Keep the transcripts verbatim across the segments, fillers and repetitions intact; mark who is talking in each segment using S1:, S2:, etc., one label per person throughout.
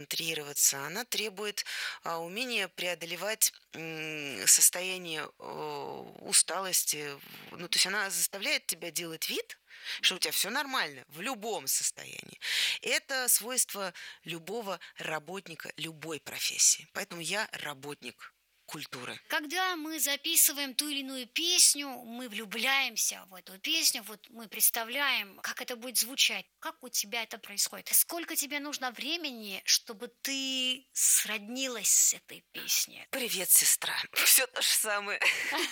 S1: концентрироваться, она требует а, умения преодолевать м, состояние э, усталости. Ну, то есть она заставляет тебя делать вид, что у тебя все нормально в любом состоянии. Это свойство любого работника любой профессии. Поэтому я работник культуры.
S2: Когда мы записываем ту или иную песню, мы влюбляемся в эту песню, вот мы представляем, как это будет звучать. Как у тебя это происходит? Сколько тебе нужно времени, чтобы ты сроднилась с этой песней?
S1: Привет, сестра. Все то же самое.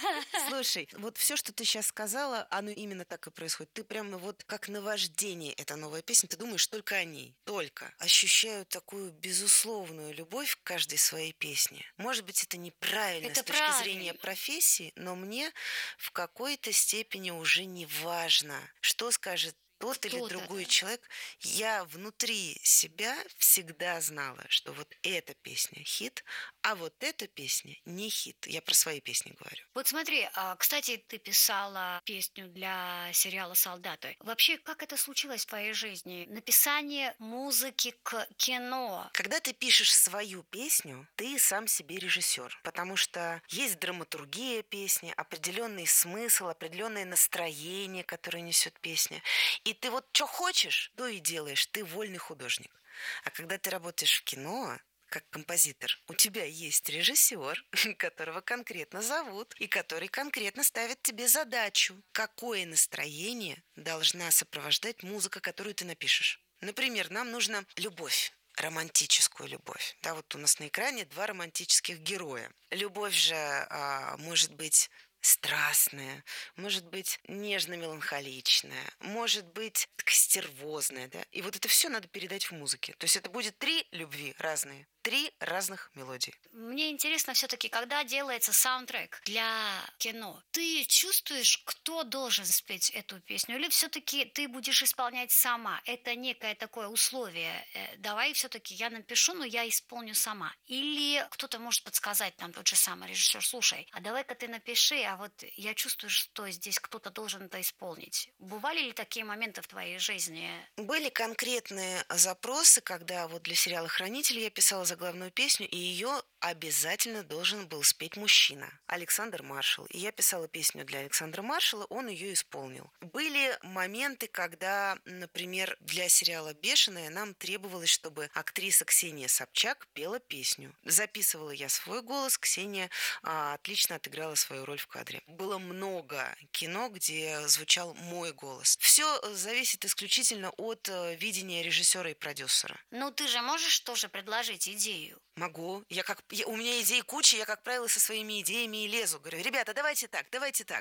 S1: Слушай, вот все, что ты сейчас сказала, оно именно так и происходит. Ты прямо вот как наваждение, эта новая песня, ты думаешь только о ней, только. Ощущаю такую безусловную любовь к каждой своей песне. Может быть, это неправильно
S2: Это
S1: с точки зрения
S2: правильно.
S1: профессии, но мне в какой-то степени уже не важно, что скажет тот или
S2: Кто-то,
S1: другой
S2: да.
S1: человек. Я внутри себя всегда знала, что вот эта песня хит, а вот эта песня не хит. Я про свои песни говорю.
S2: Вот смотри, а, кстати, ты писала песню для сериала «Солдаты». Вообще, как это случилось в твоей жизни? Написание музыки к кино.
S1: Когда ты пишешь свою песню, ты сам себе режиссер, потому что есть драматургия песни, определенный смысл, определенное настроение, которое несет песня. И ты вот что хочешь, то и делаешь, ты вольный художник. А когда ты работаешь в кино, как композитор, у тебя есть режиссер, которого конкретно зовут, и который конкретно ставит тебе задачу, какое настроение должна сопровождать музыка, которую ты напишешь. Например, нам нужна любовь. Романтическую любовь. Да, вот у нас на экране два романтических героя. Любовь же а, может быть страстная, может быть нежно-меланхоличная, может быть стервозная, да. И вот это все надо передать в музыке. То есть это будет три любви разные, три разных мелодии.
S2: Мне интересно все-таки, когда делается саундтрек для кино, ты чувствуешь, кто должен спеть эту песню, или все-таки ты будешь исполнять сама? Это некое такое условие. э, Давай все-таки я напишу, но я исполню сама. Или кто-то может подсказать, там тот же самый режиссер, слушай, а давай-ка ты напиши, а вот я чувствую, что здесь кто-то должен это исполнить. Бывали ли такие моменты в твоей жизни?
S1: Были конкретные запросы, когда вот для сериала «Хранитель» я писала заглавную песню, и ее обязательно должен был спеть мужчина, Александр Маршал. И я писала песню для Александра Маршала, он ее исполнил. Были моменты, когда, например, для сериала «Бешеная» нам требовалось, чтобы актриса Ксения Собчак пела песню. Записывала я свой голос, Ксения а, отлично отыграла свою роль в кадре. Было много кино, где звучал мой голос. Все зависит исключительно от э, видения режиссера и продюсера.
S2: Ну, ты же можешь тоже предложить идею.
S1: Могу. Я как, я- у меня идей куча, я, как правило, со своими идеями и лезу. Говорю, ребята, давайте так, давайте так.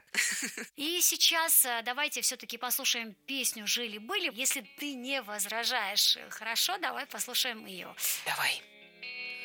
S2: И сейчас э, давайте все-таки послушаем песню «Жили-были». Если ты не возражаешь, э, хорошо, давай послушаем ее.
S1: Давай.